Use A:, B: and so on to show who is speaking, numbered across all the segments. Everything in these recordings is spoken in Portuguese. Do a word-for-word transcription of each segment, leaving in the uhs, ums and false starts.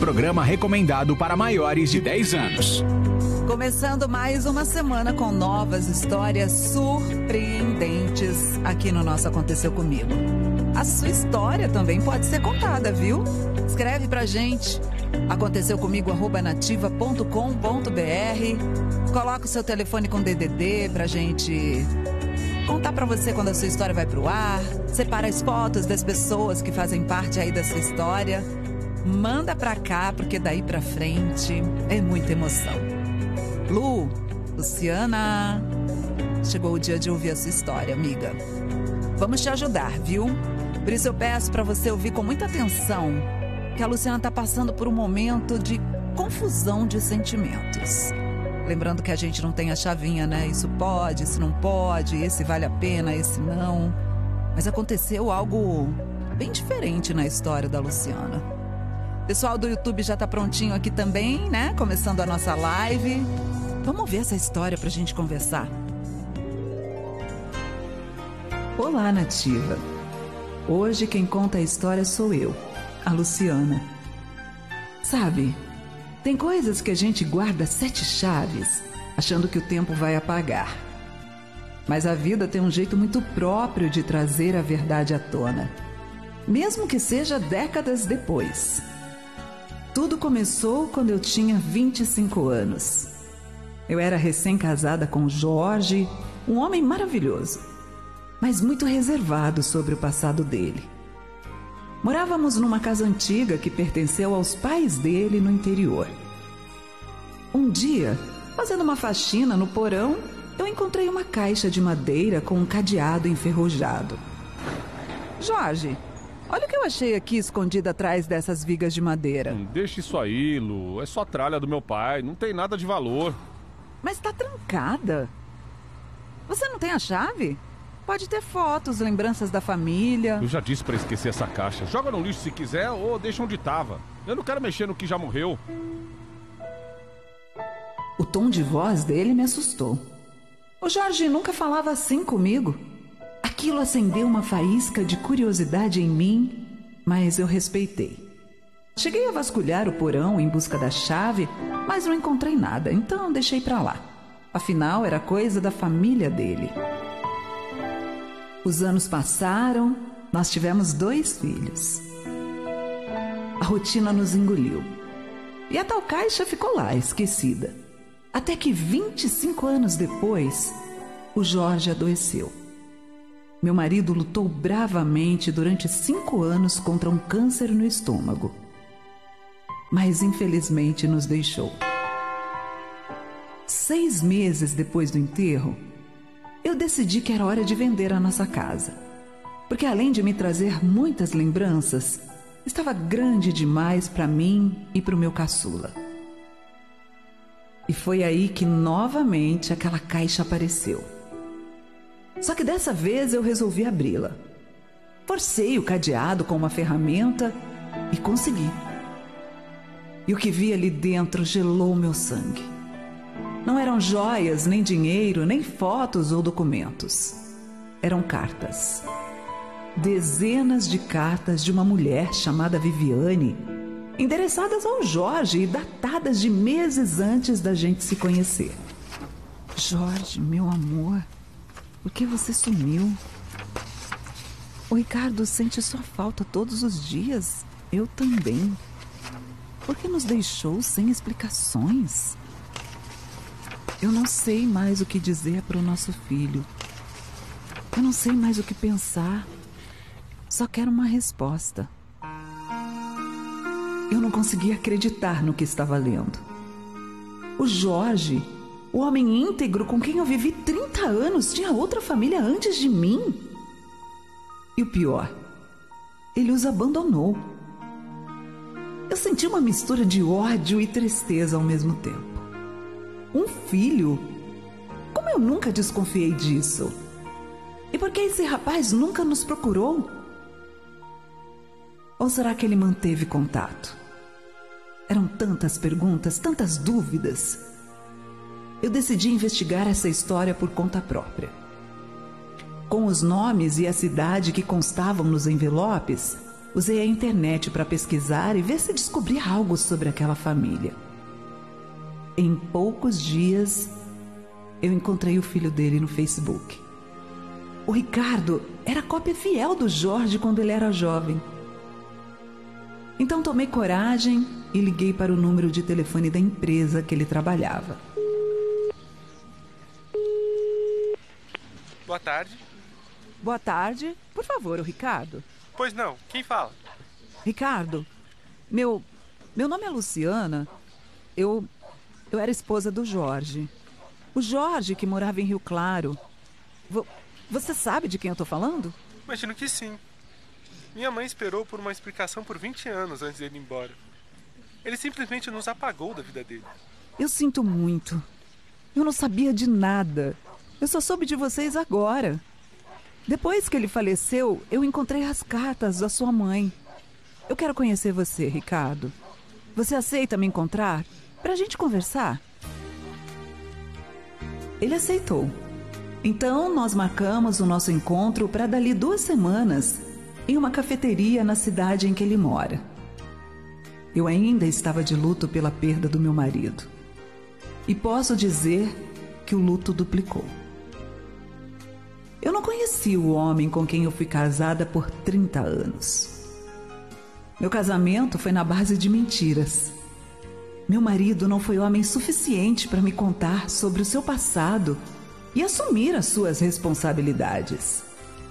A: programa recomendado para maiores de dez anos.
B: Começando mais uma semana com novas histórias surpreendentes aqui no nosso Aconteceu Comigo. A sua história também pode ser contada, viu? Escreve pra gente, aconteceu comigo arroba nativa ponto com ponto br. Coloca o seu telefone com D D D pra gente contar pra você quando a sua história vai pro ar. Separa as fotos das pessoas que fazem parte aí dessa história. Manda pra cá, porque daí pra frente é muita emoção. Lu, Luciana, chegou o dia de ouvir a sua história, amiga. Vamos te ajudar, viu? Por isso eu peço pra você ouvir com muita atenção que a Luciana tá passando por um momento de confusão de sentimentos. Lembrando que a gente não tem a chavinha, né? Isso pode, isso não pode, esse vale a pena, esse não. Mas aconteceu algo bem diferente na história da Luciana. O pessoal do YouTube já tá prontinho aqui também, né? Começando a nossa live. Vamos ver essa história pra gente conversar. Olá, Nativa. Hoje quem conta a história sou eu, a Luciana. Sabe, tem coisas que a gente guarda sete chaves, achando que o tempo vai apagar. Mas a vida tem um jeito muito próprio de trazer a verdade à tona, mesmo que seja décadas depois. Tudo começou quando eu tinha vinte e cinco anos. Eu era recém-casada com Jorge, um homem maravilhoso, mas muito reservado sobre o passado dele. Morávamos numa casa antiga que pertenceu aos pais dele no interior. Um dia, fazendo uma faxina no porão, eu encontrei uma caixa de madeira com um cadeado enferrujado. Jorge, olha o que eu achei aqui escondido atrás dessas vigas de madeira.
C: Hum, deixa isso aí, Lu. É só tralha do meu pai. Não tem nada de valor.
B: Mas tá trancada. Você não tem a chave? Pode ter fotos, lembranças da família.
C: Eu já disse pra esquecer essa caixa. Joga no lixo se quiser ou deixa onde tava. Eu não quero mexer no que já morreu.
B: O tom de voz dele me assustou. O Jorge nunca falava assim comigo. Aquilo acendeu uma faísca de curiosidade em mim, mas eu respeitei. Cheguei a vasculhar o porão em busca da chave, mas não encontrei nada, então deixei pra lá. Afinal, era coisa da família dele. Os anos passaram, nós tivemos dois filhos. A rotina nos engoliu. E a tal caixa ficou lá, esquecida. Até que vinte e cinco anos depois, o Jorge adoeceu. Meu marido lutou bravamente durante cinco anos contra um câncer no estômago. Mas infelizmente nos deixou. Seis meses depois do enterro, eu decidi que era hora de vender a nossa casa, porque além de me trazer muitas lembranças, estava grande demais para mim e para o meu caçula. E foi aí que novamente aquela caixa apareceu. Só que dessa vez eu resolvi abri-la. Forcei o cadeado com uma ferramenta e consegui. E o que vi ali dentro gelou meu sangue. Não eram joias, nem dinheiro, nem fotos ou documentos. Eram cartas. Dezenas de cartas de uma mulher chamada Viviane, endereçadas ao Jorge e datadas de meses antes da gente se conhecer. Jorge, meu amor, por que você sumiu? O Ricardo sente sua falta todos os dias. Eu também. Por que nos deixou sem explicações? Eu não sei mais o que dizer para o nosso filho. Eu não sei mais o que pensar. Só quero uma resposta. Eu não conseguia acreditar no que estava lendo. O Jorge, o homem íntegro com quem eu vivi trinta anos, tinha outra família antes de mim. E o pior, ele os abandonou. Eu senti uma mistura de ódio e tristeza ao mesmo tempo. Um filho? Como eu nunca desconfiei disso? E por que esse rapaz nunca nos procurou? Ou será que ele manteve contato? Eram tantas perguntas, tantas dúvidas. Eu decidi investigar essa história por conta própria. Com os nomes e a cidade que constavam nos envelopes, usei a internet para pesquisar e ver se descobria algo sobre aquela família. Em poucos dias, eu encontrei o filho dele no Facebook. O Ricardo era cópia fiel do Jorge quando ele era jovem. Então tomei coragem e liguei para o número de telefone da empresa que ele trabalhava.
D: Boa tarde.
B: Boa tarde. Por favor, o Ricardo.
D: Pois não, quem fala?
B: Ricardo, meu, meu nome é Luciana. Eu, eu era esposa do Jorge. O Jorge que morava em Rio Claro. Vo, você sabe de quem eu tô falando?
D: Imagino que sim. Minha mãe esperou por uma explicação por vinte anos antes dele ir embora. Ele simplesmente nos apagou da vida dele.
B: Eu sinto muito. Eu não sabia de nada. Eu só soube de vocês agora. Depois que ele faleceu, eu encontrei as cartas da sua mãe. Eu quero conhecer você, Ricardo. Você aceita me encontrar? Pra gente conversar? Ele aceitou. Então, nós marcamos o nosso encontro para dali duas semanas, em uma cafeteria na cidade em que ele mora. Eu ainda estava de luto pela perda do meu marido. E posso dizer que o luto duplicou. Eu não conheci o homem com quem eu fui casada por trinta anos. Meu casamento foi na base de mentiras. Meu marido não foi homem suficiente para me contar sobre o seu passado e assumir as suas responsabilidades.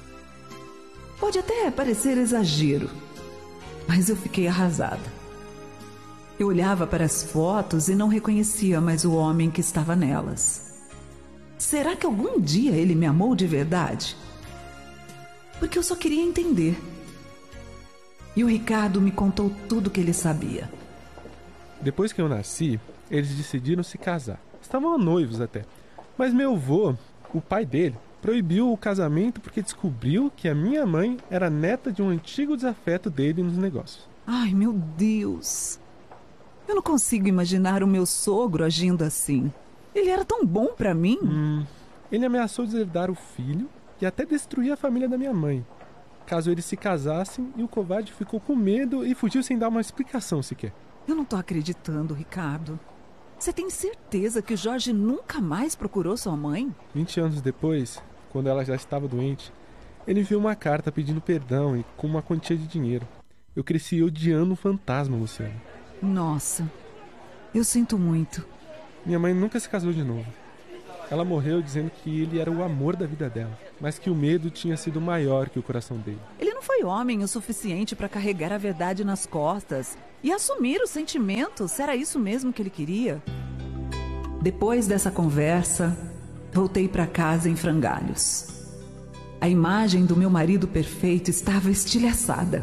B: Pode até parecer exagero, mas eu fiquei arrasada. Eu olhava para as fotos e não reconhecia mais o homem que estava nelas. Será que algum dia ele me amou de verdade? Porque eu só queria entender. E o Ricardo me contou tudo o que ele sabia.
D: Depois que eu nasci, eles decidiram se casar. Estavam noivos até. Mas meu avô, o pai dele, proibiu o casamento porque descobriu que a minha mãe era neta de um antigo desafeto dele nos negócios.
B: Ai, meu Deus! Eu não consigo imaginar o meu sogro agindo assim. Ele era tão bom pra mim.
D: Hum, ele ameaçou deserdar o filho e até destruir a família da minha mãe, caso eles se casassem, e o covarde ficou com medo e fugiu sem dar uma explicação sequer.
B: Eu não tô acreditando, Ricardo. Você tem certeza que o Jorge nunca mais procurou sua mãe?
D: Vinte anos depois, quando ela já estava doente, ele enviou uma carta pedindo perdão e com uma quantia de dinheiro. Eu cresci odiando o fantasma, Luciano.
B: Nossa, eu sinto muito.
D: Minha mãe nunca se casou de novo. Ela morreu dizendo que ele era o amor da vida dela, mas que o medo tinha sido maior que o coração dele.
B: Ele não foi homem o suficiente para carregar a verdade nas costas e assumir os sentimentos. Era isso mesmo que ele queria? Depois dessa conversa, voltei para casa em frangalhos. A imagem do meu marido perfeito estava estilhaçada.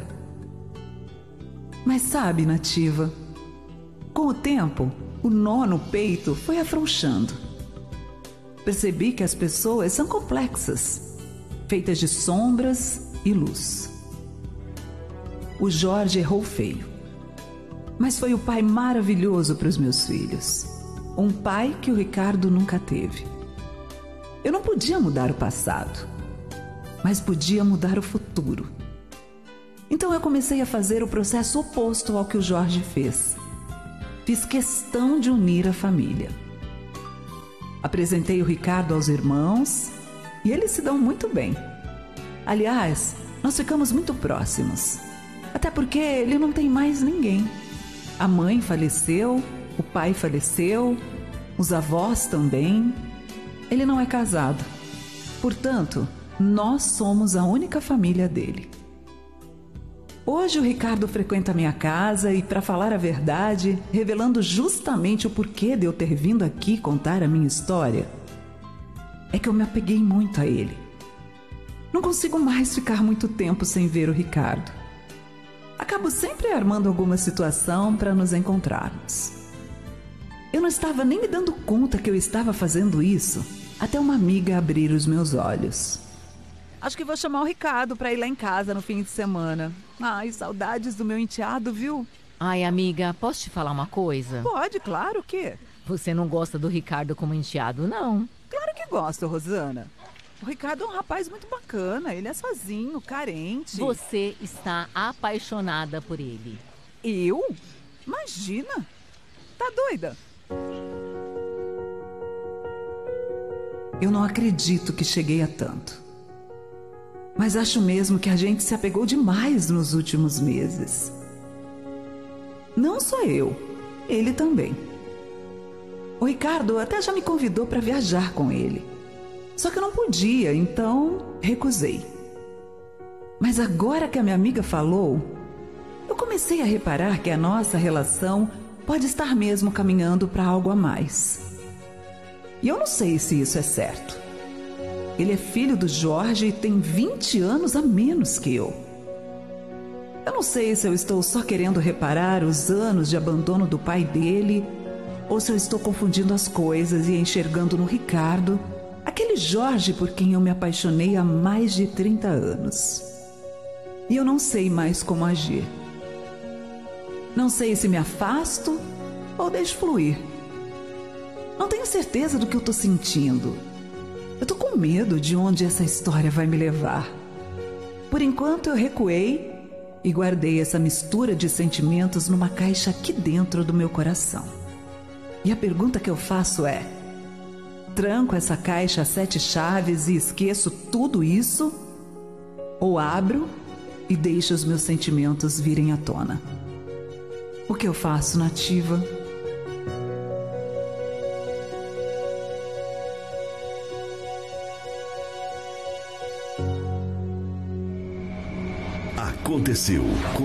B: Mas sabe, Nativa, com o tempo, o nó no peito foi afrouxando. Percebi que as pessoas são complexas, feitas de sombras e luz. O Jorge errou feio, mas foi o pai maravilhoso para os meus filhos. Um pai que o Ricardo nunca teve. Eu não podia mudar o passado, mas podia mudar o futuro. Então eu comecei a fazer o processo oposto ao que o Jorge fez. Fiz questão de unir a família. Apresentei o Ricardo aos irmãos e eles se dão muito bem. Aliás, nós ficamos muito próximos. Até porque ele não tem mais ninguém. A mãe faleceu, o pai faleceu, os avós também. Ele não é casado. Portanto, nós somos a única família dele. Hoje o Ricardo frequenta a minha casa e, para falar a verdade, revelando justamente o porquê de eu ter vindo aqui contar a minha história, é que eu me apeguei muito a ele. Não consigo mais ficar muito tempo sem ver o Ricardo. Acabo sempre armando alguma situação para nos encontrarmos. Eu não estava nem me dando conta que eu estava fazendo isso, até uma amiga abrir os meus olhos. Acho que vou chamar o Ricardo para ir lá em casa no fim de semana. Ai, saudades do meu enteado, viu?
E: Ai, amiga, posso te falar uma coisa?
B: Pode, claro, o quê?
E: Você não gosta do Ricardo como enteado, não?
B: Claro que gosto, Rosana. O Ricardo é um rapaz muito bacana. Ele é sozinho, carente.
E: Você está apaixonada por ele.
B: Eu? Imagina. Tá doida? Eu não acredito que cheguei a tanto. Mas acho mesmo que a gente se apegou demais nos últimos meses. Não só eu, ele também. O Ricardo até já me convidou para viajar com ele. Só que eu não podia, então recusei. Mas agora que a minha amiga falou, eu comecei a reparar que a nossa relação pode estar mesmo caminhando para algo a mais. E eu não sei se isso é certo. Ele é filho do Jorge e tem vinte anos a menos que eu. Eu não sei se eu estou só querendo reparar os anos de abandono do pai dele, ou se eu estou confundindo as coisas e enxergando no Ricardo aquele Jorge por quem eu me apaixonei há mais de trinta anos. E eu não sei mais como agir. Não sei se me afasto ou deixo fluir. Não tenho certeza do que eu estou sentindo. Eu estou com medo de onde essa história vai me levar. Por enquanto eu recuei e guardei essa mistura de sentimentos numa caixa aqui dentro do meu coração. E a pergunta que eu faço é: tranco essa caixa a sete chaves e esqueço tudo isso? Ou abro e deixo os meus sentimentos virem à tona? O que eu faço, Nativa?
F: Aconteceu com